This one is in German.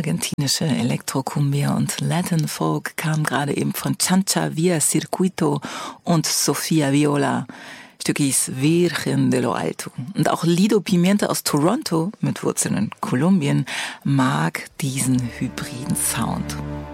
argentinische Elektro-Cumbia und Latin Folk kam gerade eben von Chancha Via Circuito und Sofia Viola. Stück hieß Virgen de lo Alto. Und auch Lido Pimienta aus Toronto mit Wurzeln in Kolumbien mag diesen hybriden Sound.